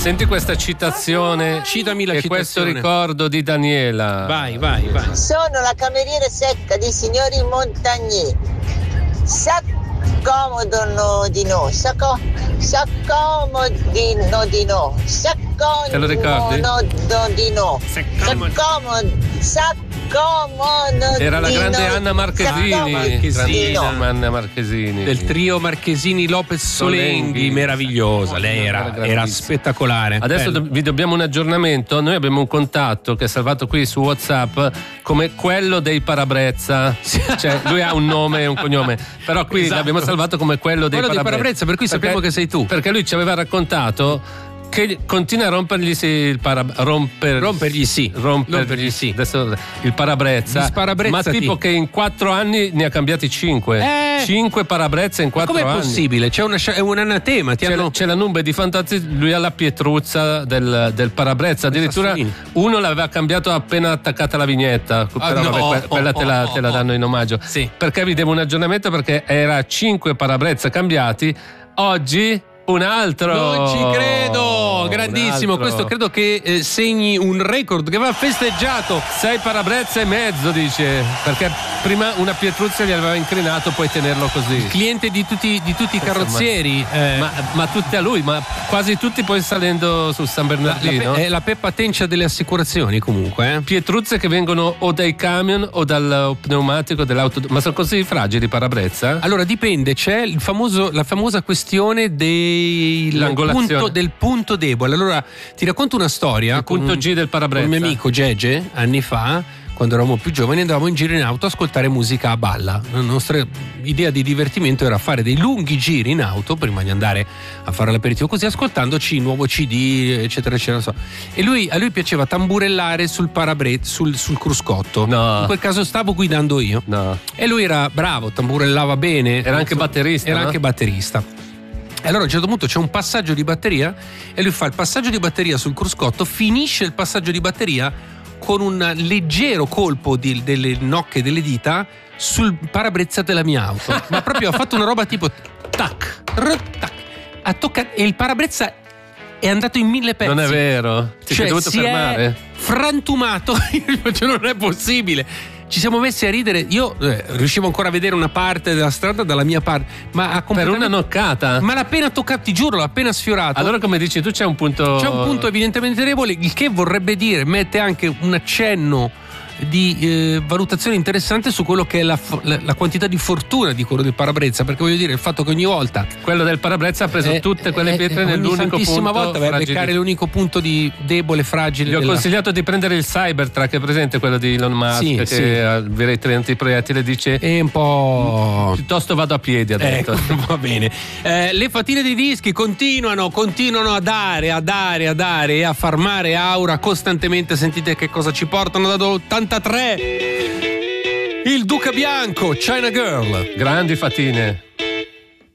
Senti questa citazione. Citami la e citazione. Questo ricordo di Daniela. Vai. Sono la cameriera secca dei signori Montagnier. S'accomodano di no. S'accomodino di no. Te lo ricordi? Di no. Era la grande Anna Marchesini. Grandissima Anna Marchesini. Del trio Marchesini Lopez Solenghi, meravigliosa. Lei era spettacolare. Adesso Bello. vi dobbiamo un aggiornamento. Noi abbiamo un contatto che è salvato qui su WhatsApp come quello dei Parabrezza. Cioè, lui ha un nome e un cognome, però qui Esatto. l'abbiamo salvato come quello dei Parabrezza, per cui sappiamo che sei tu. Perché lui ci aveva raccontato che continua a rompergli Rompergli sì. Adesso il parabrezza. Ma tipo che in 4 anni ne ha cambiati 5. 5 parabrezza in 4 anni. Com'è possibile? È un anatema. C'è la nube di fantasia, lui ha la pietruzza del parabrezza. Addirittura uno l'aveva cambiato appena attaccata la vignetta. Però vabbè, quella te la danno in omaggio. Sì. Perché vi devo un aggiornamento, perché era 5 parabrezza cambiati. Oggi un altro. Non ci credo, grandissimo. Questo credo che segni un record che va festeggiato. 6 parabrezza e mezzo, dice, perché prima una pietruzza gli aveva incrinato, puoi tenerlo così. Cliente di tutti i carrozzieri. Ma tutti a lui, ma quasi tutti poi salendo su San Bernardino. È la Peppa Tencia delle assicurazioni, comunque. Pietruzze che vengono o dai camion o dal pneumatico dell'auto. Ma sono così fragili i parabrezza? Allora dipende, c'è la famosa questione del punto debole. Allora ti racconto una storia. Il punto G del parabrezza. Con mio amico Gege, anni fa, quando eravamo più giovani, andavamo in giro in auto a ascoltare musica a balla. La nostra idea di divertimento era fare dei lunghi giri in auto prima di andare a fare l'aperitivo, così ascoltandoci il nuovo CD, eccetera, eccetera. Non so. E a lui piaceva tamburellare sul parabrezza, sul cruscotto. No. In quel caso stavo guidando io. No. E lui era bravo, tamburellava bene. Era anche batterista. Era no? anche batterista. E allora a un certo punto c'è un passaggio di batteria e lui fa il passaggio di batteria sul cruscotto, finisce il passaggio di batteria con un leggero colpo delle nocche delle dita sul parabrezza della mia auto. Ma proprio ha fatto una roba tipo tac, tac, ha toccato, e il parabrezza è andato in 1000 pezzi. Non è vero? Ti sei dovuto fermare? È frantumato. Cioè, non è possibile. Ci siamo messi a ridere. Io riuscivo ancora a vedere una parte della strada dalla mia parte, ma ha per una noccata. Ma l'ha appena toccato, ti giuro, l'ha appena sfiorato. Allora, come dici tu, c'è un punto evidentemente debole, il che vorrebbe dire, mette anche un accenno di valutazione interessante su quello che è la quantità di fortuna di quello del parabrezza, perché voglio dire, il fatto che ogni volta quello del parabrezza ha preso tutte quelle pietre nell'unico punto volta vai a beccare l'unico punto di debole, fragile. Gli ho consigliato di prendere il Cybertruck, è presente quello di Elon Musk, che avvia i 30 proiettili, dice è un po', piuttosto vado a piedi, ha detto. Va bene. Le fatine di dischi continuano a dare e a farmare aura costantemente. Sentite che cosa ci portano dall'83. Il Duca Bianco, China Girl. Grandi fatine.